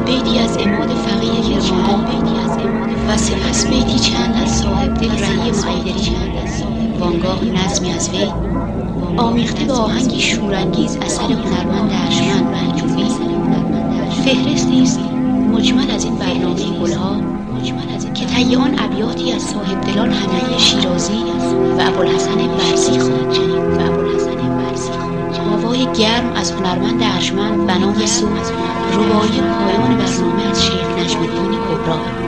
بیتی از عماد فقیه کرمانی و سپس بیتی چند از صاحب دل رعی محیدری، وانگاه نظمی از وی آمیخته به آهنگی شورانگیز اثر هنرمند ارجمند منجوی. فهرستی است مجمل از این برنامه گلها که طی آن ابیاتی از صاحب دلان حمیدی شیرازی و ابوالحسن برزی خواهید شنید. آوای گرم از هنرمند ارجمند بنا به رباعی پایان برنامه از شیخ نجم الدین کبری.